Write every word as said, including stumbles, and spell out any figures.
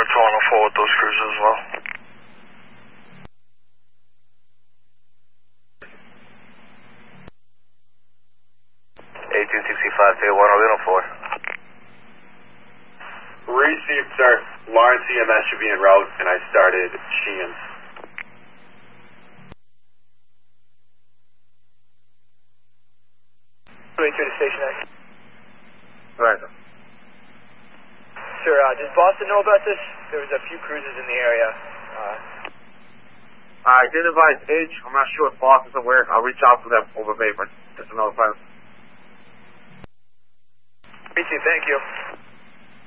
two on the four with those cruisers as well. eighteen sixty-five, say one oh four. Received, sir. Lawrence E M S should be en route, and I started Sheehan's. twenty-two to station X. Right. Sir, uh, does Boston know about this? There was a few cruisers in the area. Uh, I did advise H. I'm not sure if Boston's aware. I'll reach out to them over paper. Just another time. Me too, thank you.